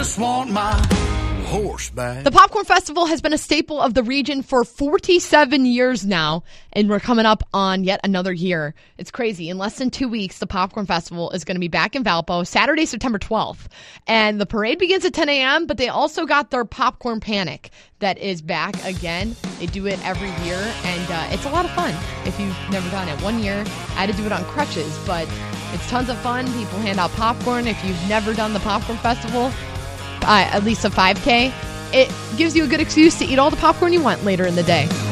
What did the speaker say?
just want my horse back. The Popcorn Festival has been a staple of the region for 47 years now, and we're coming up on yet another year. It's crazy. In less than 2 weeks, the Popcorn Festival is going to be back in Valpo, Saturday, September 12th. And the parade begins at 10 a.m., but they also got their Popcorn Panic that is back again. They do it every year, and it's a lot of fun if you've never done it. 1 year, I had to do it on crutches, but it's tons of fun. People hand out popcorn. If you've never done the Popcorn Festival, at least a 5K, it gives you a good excuse to eat all the popcorn you want later in the day.